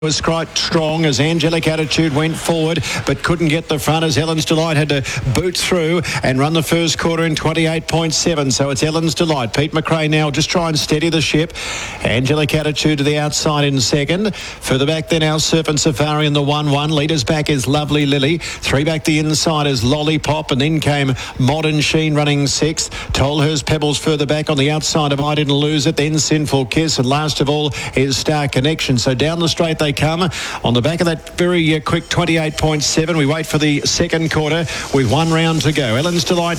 Was quite strong as Angelic Attitude went forward but couldn't get the front as Ellen's Delight had to boot through and run the first quarter in 28.7. So it's Ellen's Delight. Pete McRae now just try and steady the ship. Angelic Attitude to the outside in second. Further back then our Surf and Safari in the 1-1. Leaders back is Lovely Lily. Three back the inside is Lollipop, and then came Modern Sheen running sixth. Tolhurst Pebbles further back on the outside of I Didn't Lose It, then Sinful Kiss, and last of all is Star Connection. So down the straight they come on the back of that very quick 28.7. We wait for the second quarter with one round to go. Ellen's Delight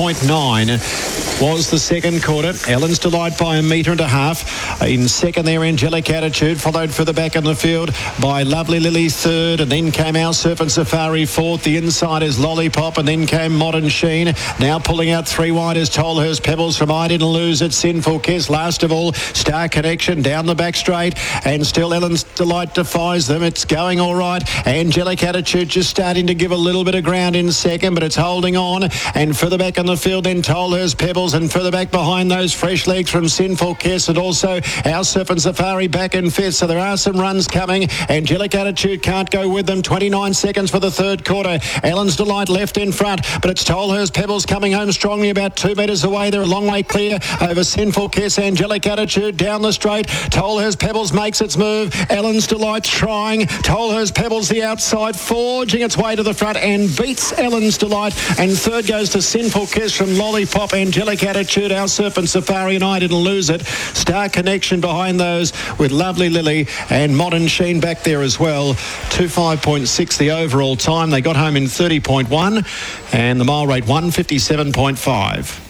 30.9 was the second quarter. Ellen's Delight by a metre and a half. In second there, Angelic Attitude, followed further back in the field by Lovely Lily third, and then came our Surf and Safari fourth. The inside is Lollipop, and then came Modern Sheen. Now pulling out three wide is Tolhurst Pebbles from I Didn't Lose It, Sinful Kiss. Last of all, Star Connection down the back straight, and still Ellen's Delight defies them. It's going all right. Angelic Attitude just starting to give a little bit of ground in second, but it's holding on. And further back on the field then Tolhurst Pebbles, and further back behind those fresh legs from Sinful Kiss, and also our Surf and Safari back in fifth. So there are some runs coming. Angelic Attitude can't go with them. 29 seconds for the third quarter. Ellen's Delight left in front, but it's Tolhurst Pebbles coming home strongly about 2 metres away. They're a long way clear over Sinful Kiss. Angelic Attitude down the straight. Tolhurst Pebbles makes its move. Ellen's Delight trying. Tolhurst Pebbles the outside, forging its way to the front and beats Ellen's Delight. And third goes to Sinful Kiss from Lollipop. Angelic Attitude, our Surf and Safari, and I Didn't Lose It. Star Connection behind those with Lovely Lily and Modern Sheen back there as well. 2:05.6 the overall time. They got home in 30.1 and the mile rate 1:57.5.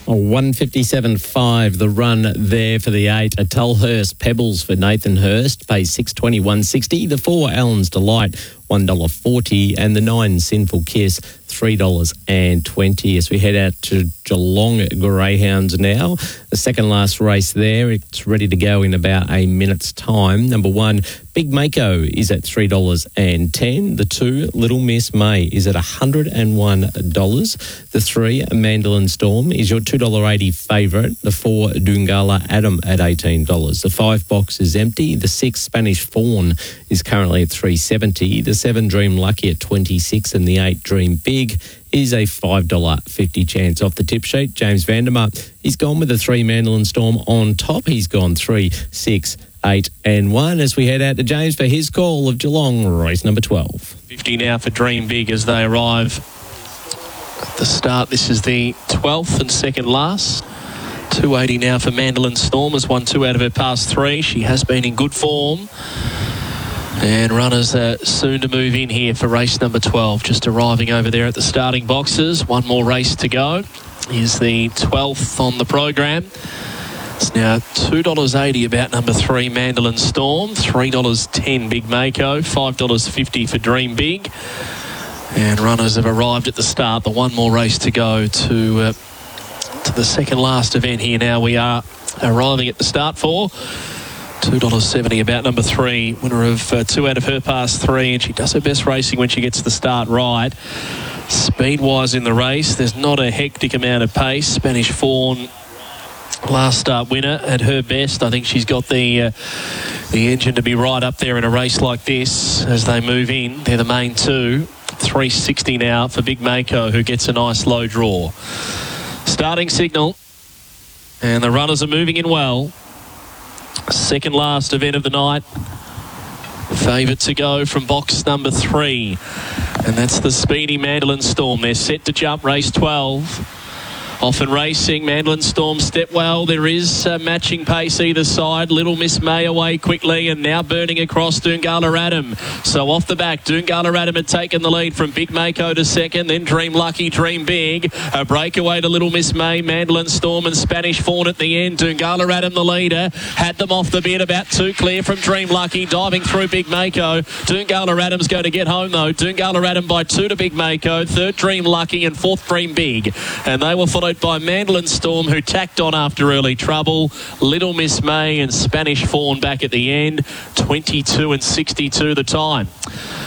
1:57.5 the run there for the 8. A Tolhurst Pebbles for Nathan Hurst pays $6.21.60. The 4 Ellen's Delight $1.40, and the 9 Sinful Kiss $3.20. As we head out to Geelong Greyhounds now, the second last race there. It's ready to go in about a minute's time. Number 1, Big Mako is at $3.10. The 2, Little Miss May is at $101. The 3, Mandolin Storm is your $2.80 favourite. The 4, Dungala Adam at $18. The 5 box is empty. The 6, Spanish Fawn is currently at $3.70. The 7, Dream Lucky at $26, and the 8, Dream Big is a $5.50 chance off the tip sheet. James Vandermeer, he's gone with the 3, Mandolin Storm on top. He's gone 3, 6, 8 and 1 as we head out to James for his call of Geelong race number 12. 50 now for Dream Big as they arrive at the start. This is the 12th and second last. 280 now for Mandolin Storm, has won 2 out of her past 3. She has been in good form. And runners are soon to move in here for race number 12. Just arriving over there at the starting boxes. One more race to go. Here's the 12th on the program. It's now $2.80 about number 3, Mandolin Storm. $3.10 Big Mako. $5.50 for Dream Big. And runners have arrived at the start. The one more race to go to the second last event here. Now we are arriving at the start for $2.70 about number 3, winner of 2 out of her past 3, and she does her best racing when she gets the start right. Speed-wise in the race, there's not a hectic amount of pace. Spanish Fawn, last start winner at her best. I think she's got the engine to be right up there in a race like this as they move in. They're the main 2. $3.60 now for Big Mako, who gets a nice low draw. Starting signal, and the runners are moving in well. Second last event of the night. Favourite to go from box number 3. And that's the speedy Mandolin Storm. They're set to jump race 12. Off and racing, Mandolin Storm step well. There is matching pace either side. Little Miss May away quickly and now burning across Dungala Adam. So off the back, Dungala Adam had taken the lead from Big Mako to second, then Dream Lucky, Dream Big. A breakaway to Little Miss May, Mandolin Storm and Spanish Fawn at the end. Dungala Adam the leader. Had them off the bit, about 2 clear from Dream Lucky, diving through Big Mako. Dungala Adam's going to get home though. Dungala Adam by 2 to Big Mako, 3rd Dream Lucky and 4th Dream Big. And they were followed by Mandolin Storm, who tacked on after early trouble. Little Miss May and Spanish Fawn back at the end. 22 and 62 the time.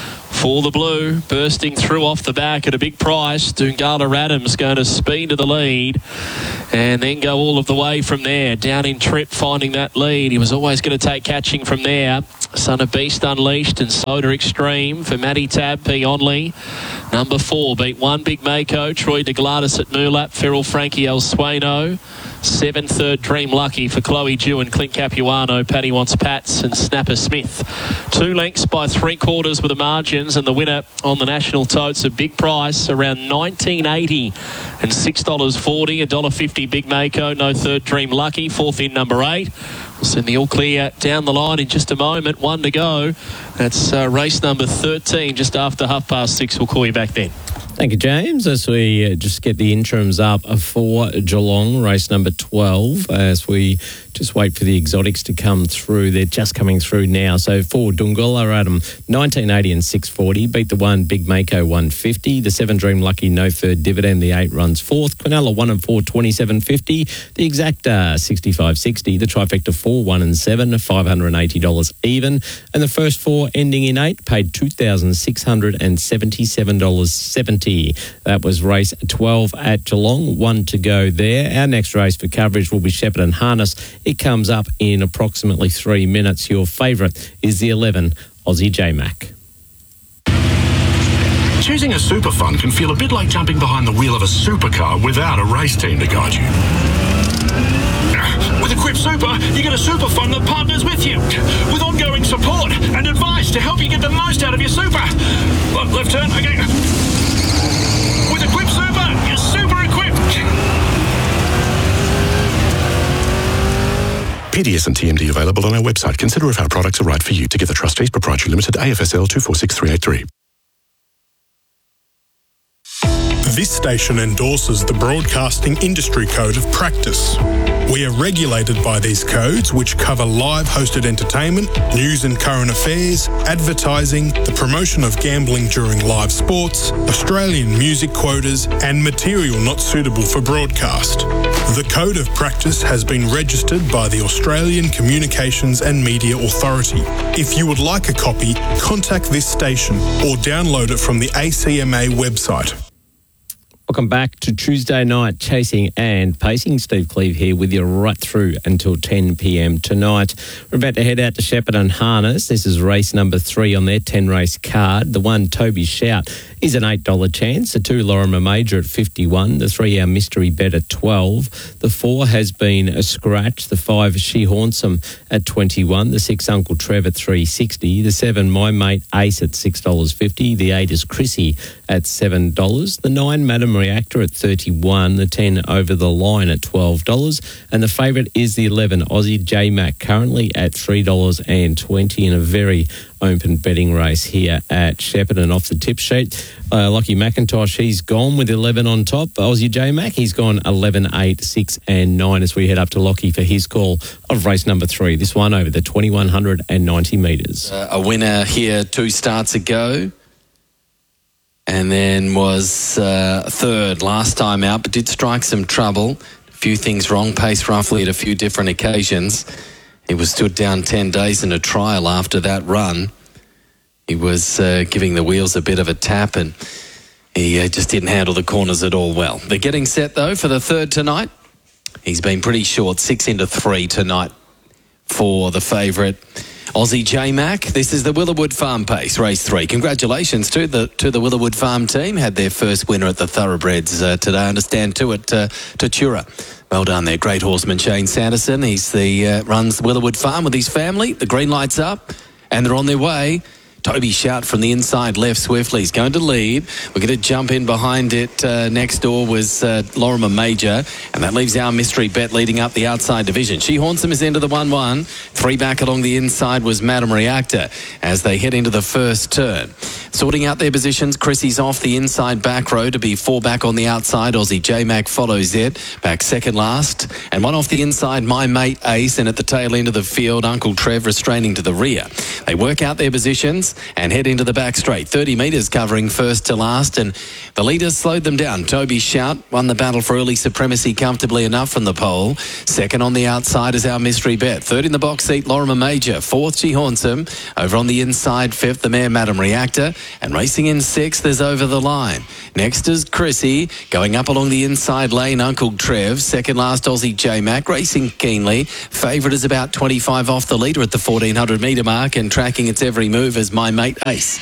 For the blue, bursting through off the back at a big price. Dungala Adams going to speed to the lead and then go all of the way from there. Down in Trip, finding that lead. He was always going to take catching from there. Son of Beast Unleashed and Soda Extreme for Matty Tab, P. Onley. Number 4 beat 1 Big Mako. Troy de Gladys at Moolap. Feral Frankie El Sueno. 7 Third Dream Lucky for Chloe Dew and Clint Capuano. Paddy Wants Pats and Snapper Smith. 2 lengths by 3/4 with the margins, and the winner on the national totes, a big price around $19.80 and $6.40. $1.50 Big Mako. No Third Dream Lucky. 4th in number 8. We'll send the all clear down the line in just a moment. 1 to go. That's race number 13, just after 6:30. We'll call you back then. Thank you, James. As we just get the interims up for Geelong, race number 12, as we just wait for the exotics to come through. They're just coming through now. So for Dungala Adam, 1980 and 640. Beat the 1 Big Mako 150. The 7 Dream Lucky No Third Dividend. The 8 runs 4th. Quinella 1 and 4 27.50. The Exacta 65.60. The Trifecta 4 1 and 7 $580 even. And the first 4 ending in 8 paid $2,677.70. That was race 12 at Geelong. 1 to go there. Our next race for coverage will be Shepparton Harness. It comes up in approximately 3 minutes. Your favourite is the 11 Aussie J-Mac. Choosing a super fund can feel a bit like jumping behind the wheel of a supercar without a race team to guide you. With Equip Super, you get a super fund that partners with you, with ongoing support and advice to help you get the most out of your super. Left turn, okay. With Equip Super, you're super equipped. PDS and TMD available on our website. Consider if our products are right for you. Together Trustees Proprietary Limited, AFSL 246383. This station endorses the Broadcasting Industry Code of Practice. We are regulated by these codes, which cover live hosted entertainment, news and current affairs, advertising, the promotion of gambling during live sports, Australian music quotas, and material not suitable for broadcast. The Code of Practice has been registered by the Australian Communications and Media Authority. If you would like a copy, contact this station or download it from the ACMA website. Welcome back to Tuesday night Chasing and Pacing. Steve Cleve here with you right through until 10 p.m. tonight. We're about to head out to Shepparton Harness. This is race number 3 on their 10-race card. The 1, Toby Shout, is an $8 chance. The 2, Lorimer Major at 51. The 3, Our Mystery Bet at 12. The 4 has been a scratch. The 5, She Haunts 'Em at 21. The 6, Uncle Trev at 3.60. The 7, My Mate Ace at $6.50. The 8 is Chrissy at $7. The 9, Madam Reactor at 31. The 10, Over the Line at $12. And the favourite is the 11, Aussie J-Mac, currently at $3.20 in a very open betting race here at Shepparton. Off the tip sheet, Lockie McIntosh, he's gone with 11 on top. Aussie J-Mac, he's gone 11, 8, 6 and 9 as we head up to Lockie for his call of race number 3. This one over the 2,190 metres. A winner here 2 starts ago, and then was third last time out, but did strike some trouble. A few things wrong, paced roughly at a few different occasions. He was stood down 10 days in a trial after that run. He was giving the wheels a bit of a tap, and he just didn't handle the corners at all well. They're getting set, though, for the third tonight. He's been pretty short, 6 into 3 tonight for the favourite, Aussie J-Mac. This is the Willerwood Farm Pace, race 3. Congratulations to the Willerwood Farm team. Had their first winner at the Thoroughbreds today. I understand too at Tatura. Well done there. Great horseman Shane Sanderson. He's runs Willerwood Farm with his family. The green light's up and they're on their way. Toby Shout from the inside left swiftly. He's going to lead. We're going to jump in behind it. Next door was Lorimer Major, and that leaves Our Mystery Bet leading up the outside division. She Haunts Him is into the 1-1. 3 back along the inside was Madam Reactor as they head into the first turn. Sorting out their positions, Chrissy's off the inside back row to be 4 back on the outside. Aussie J-Mac follows it, back second last. And 1 off the inside, My Mate Ace, and at the tail end of the field, Uncle Trev restraining to the rear. They work out their positions and head into the back straight. 30 metres covering first to last, and the leaders slowed them down. Toby Shout won the battle for early supremacy comfortably enough from the pole. Second on the outside is Our Mystery Bet. Third in the box seat, Lorimer Major. Fourth, She Haunts Him. Over on the inside, fifth, the mare Madam Reactor. And racing in 6th is Over the Line. Next is Chrissy, going up along the inside lane, Uncle Trev. Second last, Aussie J-Mac, racing keenly. Favourite is about 25 off the leader at the 1400 metre mark, and tracking its every move as My Mate Ace.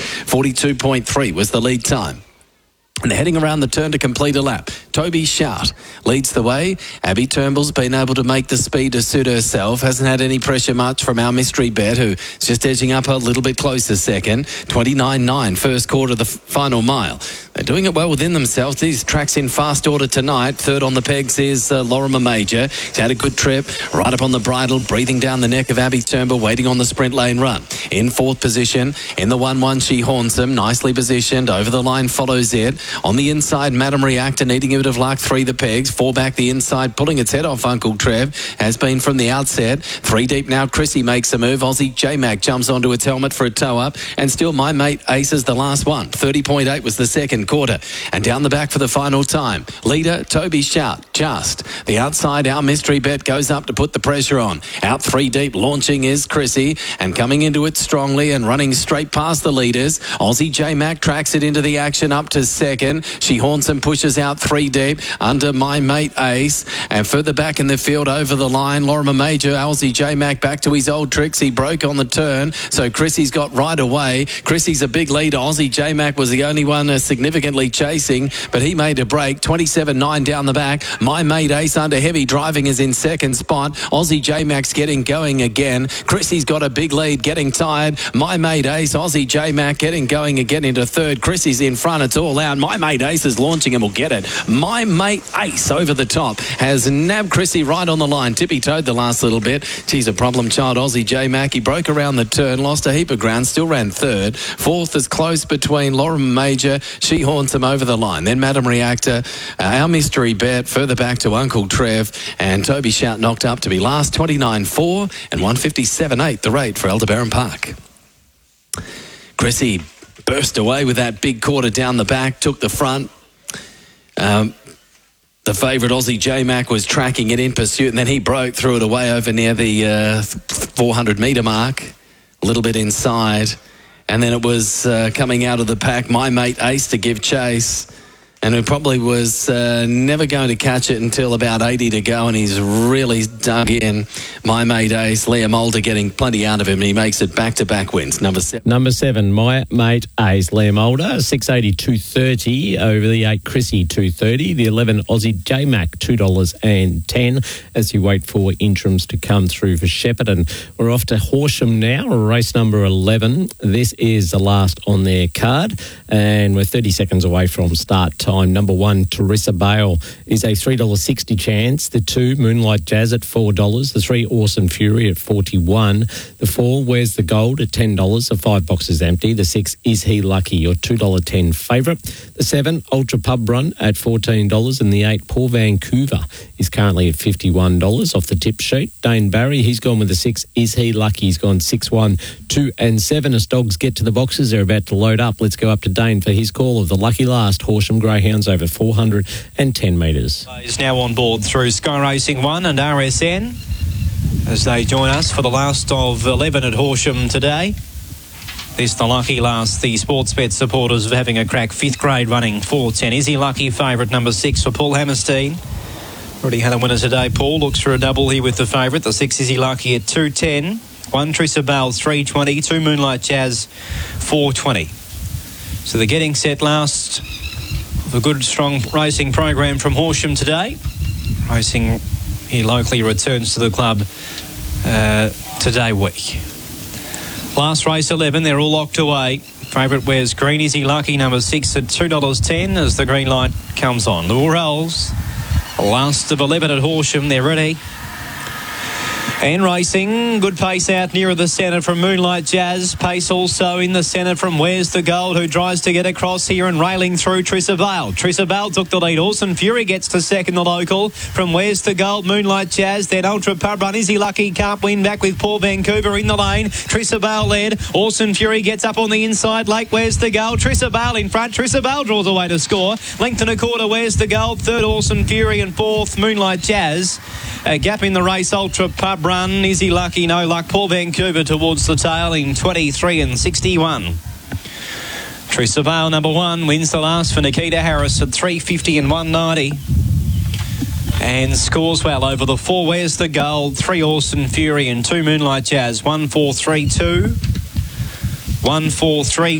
42.3 was the lead time. And heading around the turn to complete a lap, Toby Shout leads the way. Abby Turnbull's been able to make the speed to suit herself. Hasn't had any pressure much from Our Mystery Bet, who's just edging up a little bit closer second. 29.9, first quarter of the final mile. They're doing it well within themselves. These tracks in fast order tonight. Third on the pegs is Lorimer Major. He's had a good trip, right up on the bridle, breathing down the neck of Abby Turnbull, waiting on the sprint lane run. In fourth position, in the 1-1, She Haunts Him, nicely positioned. Over the line follows it. On the inside, Madam Reactor needing a bit of luck. 3 the pegs. 4 back the inside, pulling its head off Uncle Trev. Has been from the outset. 3 deep now, Chrissy makes a move. Aussie J-Mac jumps onto its helmet for a toe up. And still My Mate Ace is the last one. 30.8 was the second quarter. And down the back for the final time. Leader, Toby Shout. Just. The outside, Our Mystery Bet goes up to put the pressure on. Out 3 deep, launching is Chrissy. And coming into it strongly and running straight past the leaders. Aussie J-Mac tracks it into the action up to second. She Haunts and pushes out 3 deep under My Mate Ace. And further back in the field Over the Line, Lorimer Major, Aussie J-Mac back to his old tricks. He broke on the turn, so Chrissy's got right away. Chrissy's a big leader. Aussie J-Mac was the only one significantly chasing, but he made a break. 27.9 down the back. My Mate Ace under heavy driving is in second spot. Aussie J-Mac's getting going again. Chrissy's got a big lead, getting tired. My Mate Ace, Aussie J-Mac getting going again into third. Chrissy's in front. It's all out. My Mate Ace is launching and will get it. My Mate Ace over the top has nabbed Chrissy right on the line. Tippy-toed the last little bit. She's a problem child, Aussie J-Mac. He broke around the turn, lost a heap of ground, still ran third. Fourth is close between Lorimer Major. She Haunts Him over the line. Then Madam Reactor, Our Mystery Bet, further back to Uncle Trev, and Toby Shout knocked up to be last. 29.4 and 157.8 the rate for Aldebaran Park. Chrissy burst away with that big quarter down the back, took the front. The favourite Aussie J-Mac was tracking it in pursuit, and then he broke, threw it away over near the 400 metre mark, a little bit inside. And then it was coming out of the pack, My Mate Ace to give chase. And who probably was never going to catch it until about 80 to go, and he's really dug in. My Mate Ace, Liam Mulder getting plenty out of him, and he makes it back-to-back wins. Number 7, My Mate Ace, Liam Mulder, 6.80, 2.30 over the 8, Chrissy, 2.30, the 11, Aussie J-Mac, $2.10 as you wait for interims to come through for Shepparton. We're off to Horsham now, race number 11. This is the last on their card, and we're 30 seconds away from start time. Number 1, Teresa Bale, is a $3.60 chance. The 2, Moonlight Jazz at $4. The 3, Awesome Fury at $41. The 4, Where's the Gold at $10. The 5 box is empty. The 6, Is He Lucky, your $2.10 favourite. The 7, Ultra Pub Run at $14. And the 8, Paul Vancouver, is currently at $51 off the tip sheet. Dane Barry, he's gone with the 6, Is He Lucky, he's gone 6, 1, 2 and 7. As dogs get to the boxes, they're about to load up. Let's go up to Dane for his call of the lucky last Horsham Greyhounds over 410 metres. Is now on board through Sky Racing 1 and RSN as they join us for the last of 11 at Horsham today. This the lucky last. The Sportsbet supporters are having a crack. 5th grade running 410. Is He Lucky favourite number 6 for Paul Hammerstein. Already had a winner today. Paul looks for a double here with the favourite. The 6, Is He Lucky at 210. 1, Teresa Bale, 320. 2, Moonlight Jazz, 420. So they're getting set last. A good, strong racing program from Horsham today. Racing here locally returns to the club today week. Last race 11, they're all locked away. Favourite wears green. Is He Lucky, number 6 at $2.10 as the green light comes on. The Rolls, last of 11 at Horsham, they're ready. And racing, good pace out nearer the centre from Moonlight Jazz. Pace also in the centre from Where's the Gold, who tries to get across here and railing through Teresa Bale. Teresa Bale took the lead. Awesome Fury gets to second, the local. From Where's the Gold, Moonlight Jazz. Then Ultra Pub Run. Is He Lucky? Can't win. Back with Paul Vancouver in the lane. Teresa Bale led. Awesome Fury gets up on the inside. Lake Where's the Gold. Teresa Bale in front. Teresa Bale draws away to score. Length and a quarter. Where's the Gold? Third, Awesome Fury, and fourth, Moonlight Jazz. A gap in the race, Ultra Pub Run. Is He Lucky? No luck. Paul Vancouver towards the tail in 23 and 61. Trista Vale, number 1, wins the last for Nikita Harris at 350 and 190. And scores well over the 4 Where's the Gold, 3 Austin Fury and 2 Moonlight Jazz. 1-4-3-2. 1-4-3.